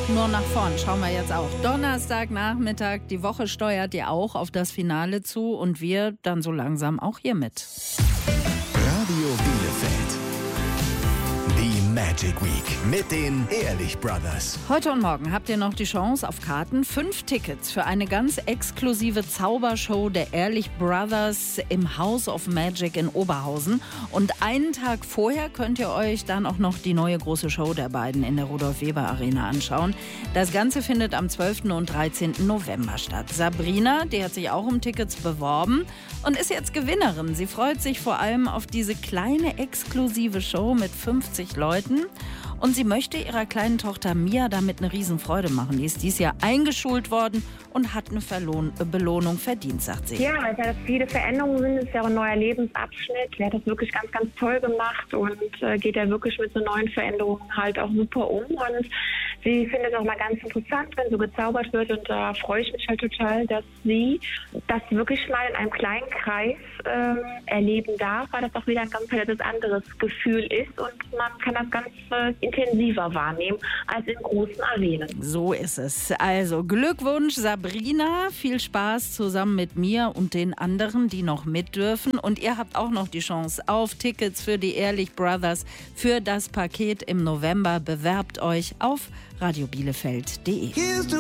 Nur nach vorn schauen wir jetzt auch. Donnerstagnachmittag, die Woche steuert ja auch auf das Finale zu und wir dann so langsam auch hier mit. Radio Bielefeld. Die Magic Week mit den Ehrlich Brothers. Heute und morgen habt ihr noch die Chance auf Karten. 5 Tickets für eine ganz exklusive Zaubershow der Ehrlich Brothers im House of Magic in Oberhausen. Und einen Tag vorher könnt ihr euch dann auch noch die neue große Show der beiden in der Rudolf-Weber-Arena anschauen. Das Ganze findet am 12. und 13. November statt. Sabrina, die hat sich auch um Tickets beworben und ist jetzt Gewinnerin. Sie freut sich vor allem auf diese kleine exklusive Show mit 50 Leuten. Und sie möchte ihrer kleinen Tochter Mia damit eine Riesenfreude machen. Die ist dieses Jahr eingeschult worden und hat eine Belohnung verdient, sagt sie. Ja, weil das viele Veränderungen sind. Es ist ja auch ein neuer Lebensabschnitt. Sie hat das wirklich ganz, ganz toll gemacht und geht ja wirklich mit so neuen Veränderungen halt auch super um. Und sie findet es auch mal ganz interessant, wenn so gezaubert wird. Und da freue ich mich halt total, dass sie das wirklich mal in einem kleinen Kreis erleben darf, weil das auch wieder ein ganz anderes Gefühl ist. Und man kann das ganz intensiver wahrnehmen als in großen Arenen. So ist es. Also Glückwunsch, Sabrina. Viel Spaß zusammen mit mir und den anderen, die noch mit dürfen. Und ihr habt auch noch die Chance auf Tickets für die Ehrlich Brothers für das Paket im November. Bewerbt euch auf radiobielefeld.de.